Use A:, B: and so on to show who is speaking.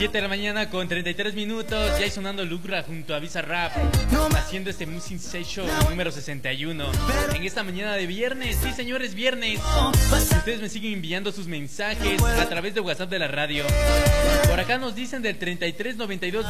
A: 7 de la mañana con 33 minutos, ya sonando Lucra junto a Bizarrap, haciendo este Music Session número 61. En esta mañana de viernes, sí señores, viernes. Ustedes me siguen enviando sus mensajes a través de WhatsApp de la radio. Por acá nos dicen del 3392